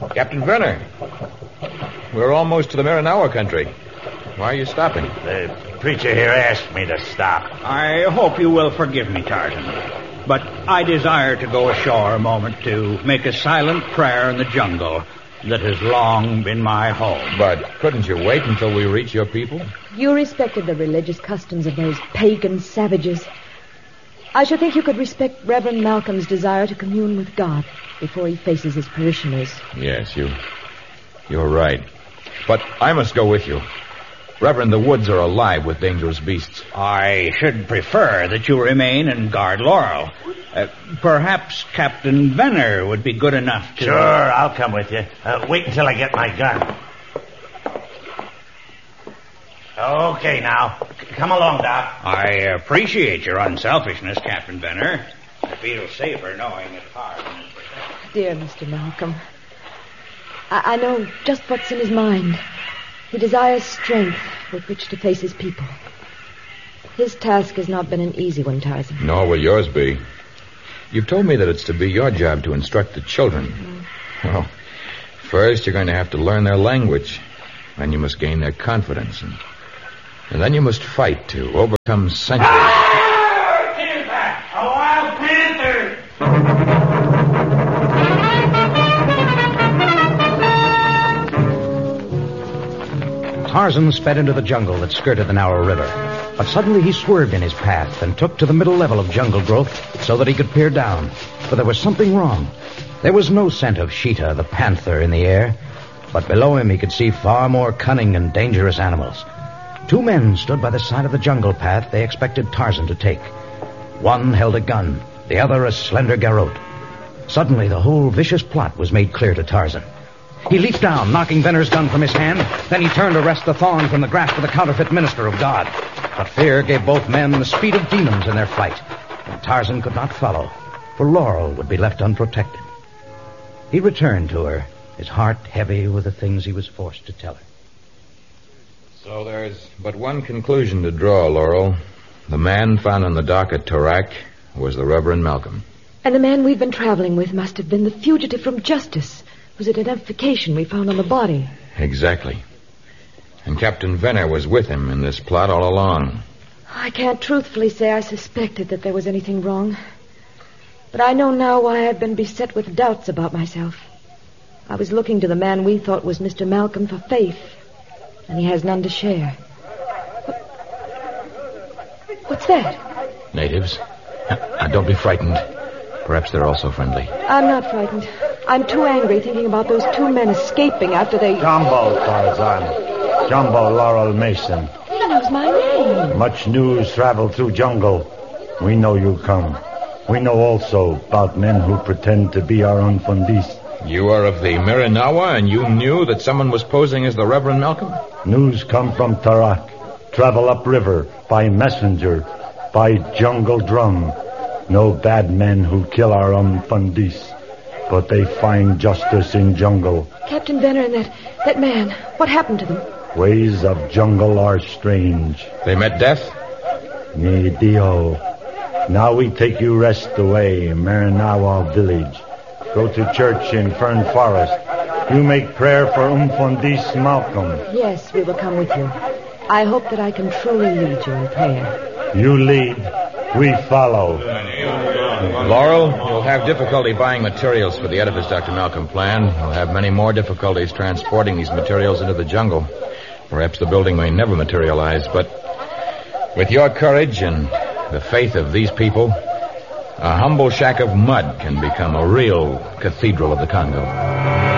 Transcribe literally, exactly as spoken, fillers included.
Captain Venner, we're almost to the Marinawa country. Why are you stopping? The preacher here asked me to stop. I hope you will forgive me, Tarzan. But I desire to go ashore a moment to make a silent prayer in the jungle that has long been my home. But couldn't you wait until we reach your people? You respected the religious customs of those pagan savages. I should think you could respect Reverend Malcolm's desire to commune with God before he faces his parishioners. Yes, you... you're right. But I must go with you. Reverend, the woods are alive with dangerous beasts. I should prefer that you remain and guard Laurel. Uh, perhaps Captain Venner would be good enough to... Sure, I'll come with you. Uh, wait until I get my gun. Okay, now. Come along, Doc. I appreciate your unselfishness, Captain Venner. I feel safer knowing that Tarzan is protected. Dear Mister Malcolm, I, I know just what's in his mind. He desires strength with which to face his people. His task has not been an easy one, Tarzan. Nor will yours be. You've told me that it's to be your job to instruct the children. Mm. Well, first you're going to have to learn their language. Then you must gain their confidence. And, and then you must fight to overcome centuries. Ah! Get back! A wild panther! Tarzan sped into the jungle that skirted the narrow river. But suddenly he swerved in his path and took to the middle level of jungle growth so that he could peer down. For there was something wrong. There was no scent of Sheeta, the panther, in the air. But below him he could see far more cunning and dangerous animals. Two men stood by the side of the jungle path they expected Tarzan to take. One held a gun, the other a slender garrote. Suddenly the whole vicious plot was made clear to Tarzan. He leaped down, knocking Venner's gun from his hand. Then he turned to wrest the thong from the grasp of the counterfeit minister of God. But fear gave both men the speed of demons in their flight. And Tarzan could not follow, for Laurel would be left unprotected. He returned to her, his heart heavy with the things he was forced to tell her. So there's but one conclusion to draw, Laurel. The man found on the dock at Tarak was the Reverend Malcolm. And the man we've been traveling with must have been the fugitive from justice whose identification we found on the body. Exactly. And Captain Venner was with him in this plot all along. I can't truthfully say I suspected that there was anything wrong. But I know now why I've been beset with doubts about myself. I was looking to the man we thought was Mister Malcolm for faith, and he has none to share. What's that? Natives. Now, don't be frightened. Perhaps they're also friendly. I'm not frightened. I'm too angry thinking about those two men escaping after they... Jumbo, Tarzan. Jumbo Laurel Mason. He knows my name. Much news traveled through jungle. We know you come. We know also about men who pretend to be our own fundis. You are of the Marinawa, and you knew that someone was posing as the Reverend Malcolm? News come from Tarak. Travel upriver, by messenger, by jungle drum. No bad men who kill our own fundis. But they find justice in jungle. Captain Venner and that, that man, what happened to them? Ways of jungle are strange. They met death? Ni Dio. Now we take you rest away, Marinawa village. Go to church in Fern Forest. You make prayer for Umfundis Malcolm. Yes, we will come with you. I hope that I can truly lead you in prayer. You lead, we follow. Laurel, you'll have difficulty buying materials for the edifice Doctor Malcolm planned. You'll have many more difficulties transporting these materials into the jungle. Perhaps the building may never materialize, but with your courage and the faith of these people, a humble shack of mud can become a real cathedral of the Congo.